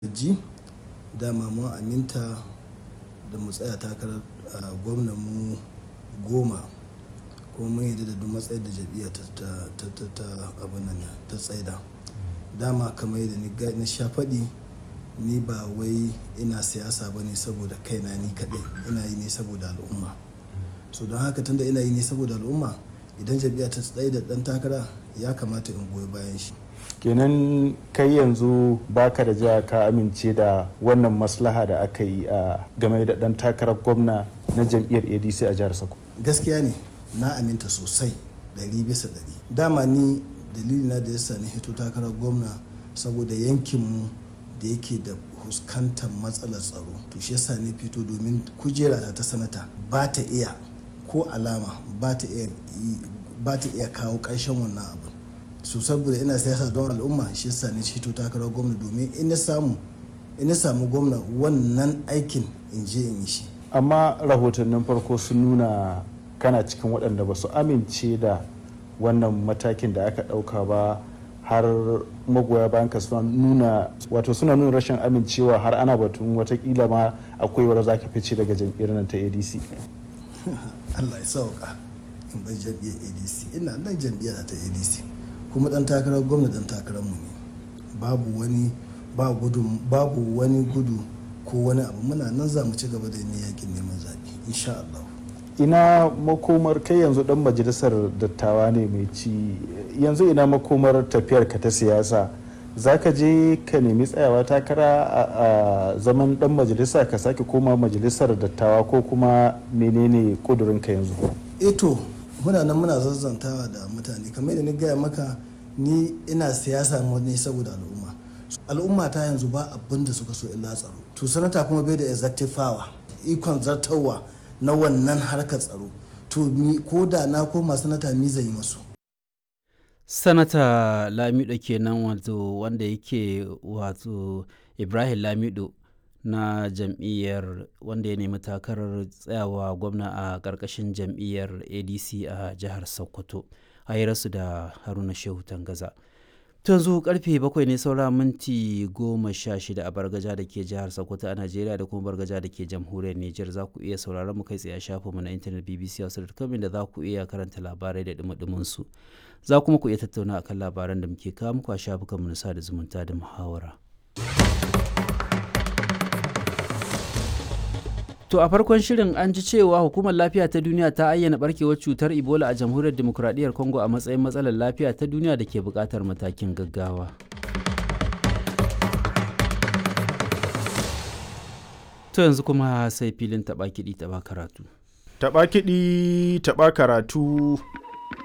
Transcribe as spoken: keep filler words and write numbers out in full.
ji dama mun aminta da mu tsaya takarar gwamnan mu goma kuma mun yi da duk matsayin da jam'iyya ta abin nan ta tsaida dama kamar yadda na sha faɗi ni ba wai ina siyasa ba ne saboda kaina ni kaɗai, ina yi ne saboda al'umma. So don haka tunda ina yi ne saboda al'umma, idan jam'iyya ta tsaida ɗan takara ya kamata in goyi bayan shi. Kenan kai yanzu baka da jiya ka amince da wannan maslaha da aka yi a game da ɗan takarar gwamna na jam'iyyar A D C a jihar Sokoto? Gaskiya ne, na aminta sosai ɗari bisa ɗari. Dama ni dalilina da yasa na hito takarar gwamna saboda yankinmu da yake da fuskantar matsalar tsaro, to shi yasa ne fito domin kujera ta sanata ba ta iya ko alama ba ta iya ba ta iya kawo ƙarshen wannan abu. So saboda ina siyasa don al'umma, shi yasa ne fito takarar gwamna domin in na samu in na samu gwamna wannan aikin in je in yi shi. Amma rahotannin farko sun nuna kana cikin waɗanda ba su amince da wannan matakin da aka ɗauka ba, har magoya bayan ka suna nuna wato suna nuna rashin amincewa, har ana batun watakila ma akwai wadda za ka fice daga jam'iyyar nan ta A D C. Allah ya sauka in bar jam'iyyar A D C, ina nan jam'iyyar ta A D C kuma ɗan takarar gwamna ɗan takarar mu ne, babu wani ba gudu babu wani gudu ko wani abu. Muna nan za mu ci gaba da yin yakin neman zaɓe insha Allah. Ina makomar kai yanzu dan majalisar dattawa ne mai ci, yanzu ina makomar tafiyar ka ta siyasa? Za ka je ka nemi tsayawa takara a zaman dan majalisa ka sake koma majalisar dattawa ko kuma menene kudurin ka yanzu? Eto muna nan muna zazzantawa da mutane, kamar yadda ni gaya maka, ni ina siyasa ne saboda al'umma. Al'umma ta yanzu ba abin da suka so illa tsaro, to sanata kuma bai da executive power, ikon zartarwa na wannan harkar tsaro, to ko da na koma sanata mi zai yi masu. Sanata Lamido kenan, wato wanda yake wato Ibrahim Lamido na jam'iyyar wanda ya nemi takarar tsayawa gwamna a ƙarƙashin jam'iyyar A D C a jihar Sokoto, a hirarsu da Haruna Shehu Tangaza. To yanzu karfe bakwai ne saura minti goma sha shida a Bargaja da ke jihar Sokoto a Najeriya da kuma Bargaja da ke jamhuriyar Nijar. Za ku iya sauraron mu kai tsaye a shafinmu na intanet b b c hausa dot com da za ku iya karanta labarai da dumudumin su. Za kuma ku iya tattauna akan labaran da muke kawo muku a shafukanmu na sada zumunta da muhawara. To a farkon shirin an ji cewa Hukumar Lafiya ta Duniya ta ayyana barkewar cutar Ebola a Jamhuriyar Dimokuraɗiyyar Congo a matsayin matsalar lafiya ta duniya da ke buƙatar matakin gaggawa. To yanzu kuma sai filin taɓa kiɗi taɓa karatu. Taɓa kiɗi taɓa karatu.